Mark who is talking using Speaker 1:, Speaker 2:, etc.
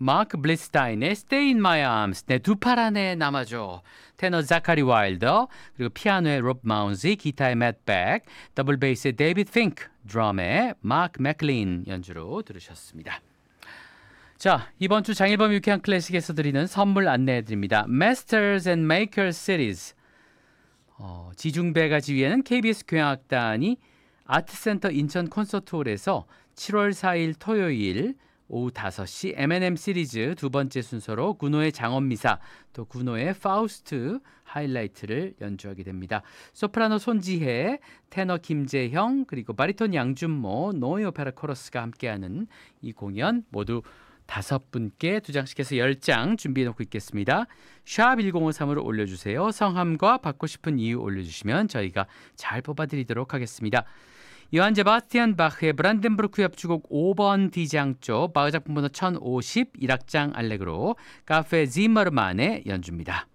Speaker 1: 마크 블리스타인의 Stay in My Arms, 내 두 팔 안에 남아줘. 테너 자카리 와일더, 그리고 피아노의 롭 마운지, 기타의 맷 백, 더블 베이스의 데이비드 핑크, 드럼의 마크 맥클린 연주로 들으셨습니다. 자, 이번 주 장일범 유쾌한 클래식에서 드리는 선물 안내해드립니다. Masters and Makers Series. 지중배가 지휘하는 KBS 교향악단이 아트센터 인천 콘서트홀에서 7월 4일 토요일 오후 5시 M&M 시리즈 두 번째 순서로 군호의 장엄미사, 또 군호의 파우스트 하이라이트를 연주하게 됩니다. 소프라노 손지혜, 테너 김재형, 그리고 바리톤 양준모, 노이 오페라 코러스가 함께하는 이 공연 모두 5분께 2장씩 해서 10장 준비해놓고 있겠습니다. 샵 1053으로 올려주세요. 성함과 받고 싶은 이유 올려주시면 저희가 잘 뽑아드리도록 하겠습니다. 요한 제바스티안 바흐의 브란덴부르크 협주곡 5번 D장조 바흐 작품 번호 1050 1악장 알레그로 카페 지머르만의 연주입니다.